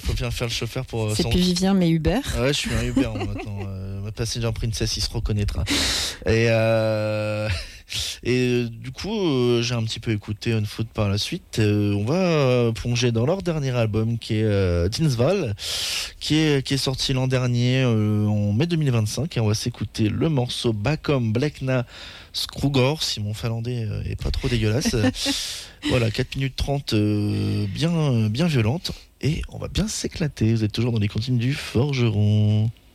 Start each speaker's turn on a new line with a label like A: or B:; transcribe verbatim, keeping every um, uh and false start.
A: faut bien faire le chauffeur pour.
B: C'est
A: son...
B: plus Vivien, mais Uber.
A: Ouais, je suis un Uber maintenant. Euh, ma Passenger Princess, il se reconnaîtra. Et, euh... Et euh, du coup, euh, j'ai un petit peu écouté On Foot par la suite. Euh, on va euh, plonger dans leur dernier album qui est euh, Dinsval, qui est, qui est sorti l'an dernier euh, en mai deux mille vingt-cinq. Et on va s'écouter le morceau Bakom Blekna Skrugor, si mon finlandais euh, est pas trop dégueulasse. Voilà, quatre minutes trente, euh, bien, bien violente. Et on va bien s'éclater. Vous êtes toujours dans les cantines du Forgeron.